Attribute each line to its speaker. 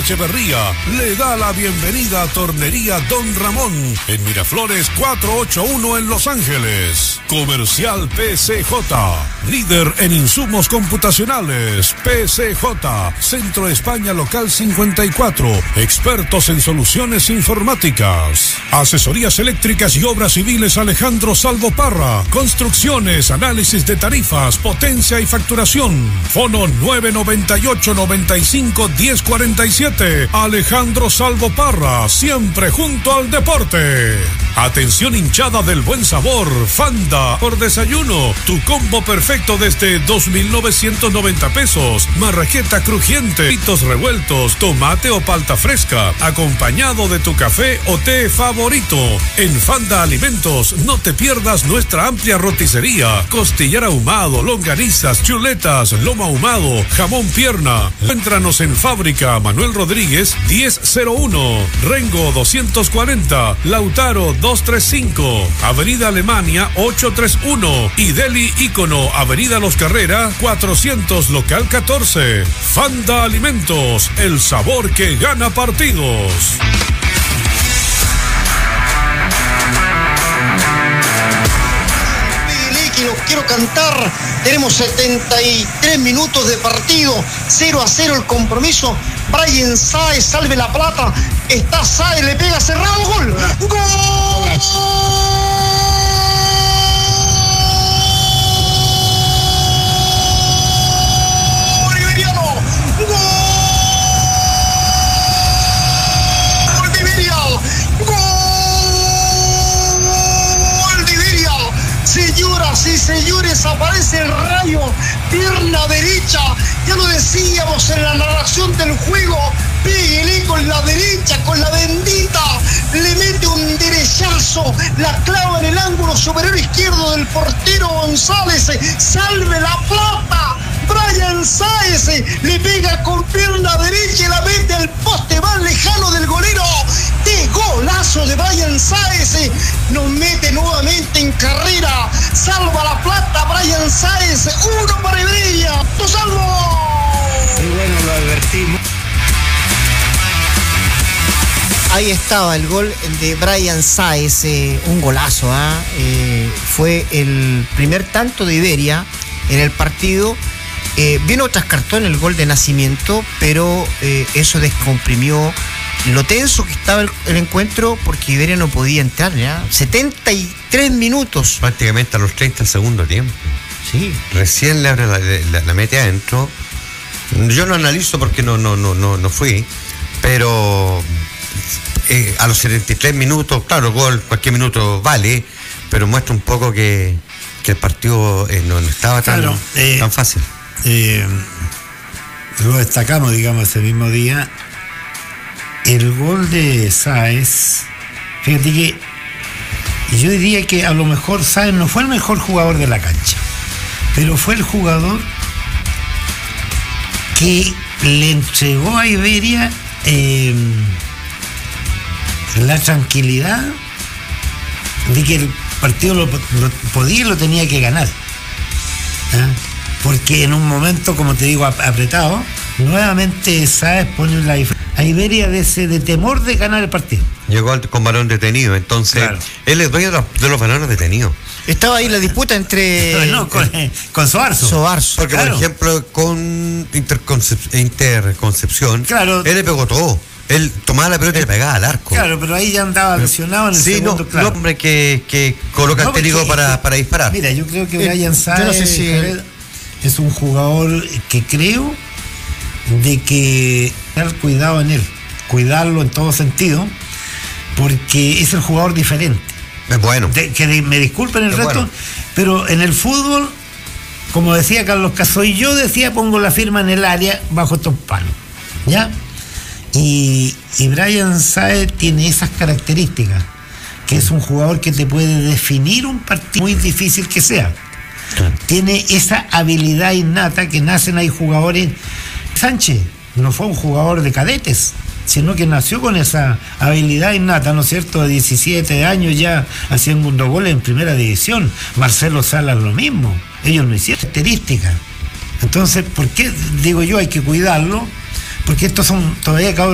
Speaker 1: Echeverría le da la bienvenida a Tornería Don Ramón en Miraflores 481 en Los Ángeles. Comercial PCJ, líder en insumos computacionales. PCJ, Centro España Local 54, expertos en soluciones informáticas. Asesorías eléctricas y obras civiles Alejandro Salvo Parra. Construcciones, análisis de tarifas, potencia y facturación. Fono 998-95-1047. Alejandro Salvo Parra, siempre junto al deporte. Atención hinchada del buen sabor, Fanda por desayuno. Tu combo perfecto desde 2.990 pesos. Marraqueta crujiente, fritos revueltos, tomate o palta fresca, acompañado de tu café o té favorito. En Fanda Alimentos no te pierdas nuestra amplia roticería. Costillar ahumado, longanizas, chuletas, lomo ahumado, jamón pierna. Encuéntranos en Fábrica Manuel Rodríguez 1001, Rengo 240, Lautaro 235, Avenida Alemania 831 y Deli Ícono, Avenida Los Carrera 400, local 14. Fanda Alimentos, el sabor que gana partidos.
Speaker 2: Y los quiero cantar. Tenemos 73 minutos de partido, 0-0 el compromiso. Brian Sáez, salve la plata. Está Sáez, le pega cerrado, gol. ¡Gol! Señoras y señores, aparece el Rayo, pierna derecha, ya lo decíamos en la narración del juego, pégale con la derecha, con la bendita, le mete un derechazo, la clava en el ángulo superior izquierdo del portero González, salve la plata. Brian Sáez le pega con pierna derecha y la mete al poste más lejano del golero. ¡Qué golazo de Brian Sáez! Nos mete nuevamente en carrera. Salva la plata Brian Sáez. 1 para Hebrilla. ¡Tu salvo!
Speaker 3: Muy bueno, lo advertimos.
Speaker 4: Ahí estaba el gol de Brian Sáez, un golazo. Fue el primer tanto de Iberia en el partido. Vino tras cartón el gol de Nacimiento, pero eso descomprimió lo tenso que estaba el encuentro, porque Iberia no podía entrar ya. 73 minutos.
Speaker 3: Prácticamente a los 30 segundos tiempo.
Speaker 4: Sí.
Speaker 3: Recién le abre la mete adentro. Yo no analizo porque no fui, pero a los 73 minutos, claro, gol, cualquier minuto vale, pero muestra un poco que el partido no estaba tan fácil.
Speaker 5: Lo destacamos, digamos, ese mismo día. El gol de Sáez, fíjate que yo diría que a lo mejor Sáez no fue el mejor jugador de la cancha, pero fue el jugador que le entregó a Iberia la tranquilidad de que el partido lo podía y lo tenía que ganar. Porque en un momento, como te digo, apretado, nuevamente Sáez pone a Iberia de temor de ganar el partido.
Speaker 3: Llegó con balón detenido, entonces claro. Él es dueño de los balones detenidos.
Speaker 4: Estaba ahí la disputa entre...
Speaker 5: con Soarzo.
Speaker 3: Porque, claro, por ejemplo, con Interconcepción, claro, él le pegó todo. Él tomaba la pelota y le pegaba al arco.
Speaker 5: Claro, pero ahí ya andaba lesionado en el segundo.
Speaker 3: Sí, no, hombre que coloca el técnico para disparar.
Speaker 5: Mira, yo creo que Brian Sáez
Speaker 4: no sé si
Speaker 5: es un jugador que creo de que tener cuidado en él, cuidarlo en todo sentido, porque es el jugador diferente.
Speaker 3: Es bueno.
Speaker 5: Que me disculpen el resto, bueno, pero en el fútbol, como decía Carlos Casoy, yo decía, pongo la firma en el área bajo estos palos, ¿ya? Y Brian Sáez tiene esas características, que es un jugador que te puede definir un partido muy difícil que sea. Claro. Tiene esa habilidad innata que nacen ahí jugadores. Sánchez no fue un jugador de cadetes, sino que nació con esa habilidad innata, ¿no es cierto? De 17 años ya haciendo goles en primera división. Marcelo Salas lo mismo. Ellos no hicieron características. Entonces, ¿por qué digo yo hay que cuidarlo? Porque estos son todavía cabros